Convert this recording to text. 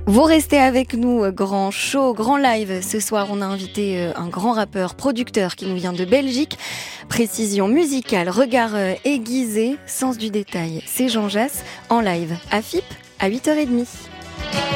Vous restez avec nous, grand show, grand live. Ce soir, on a invité un grand rappeur, producteur qui nous vient de Belgique. Précision musicale, regard aiguisé, sens du détail. C'est Jean Jass en live à FIP à 8h30.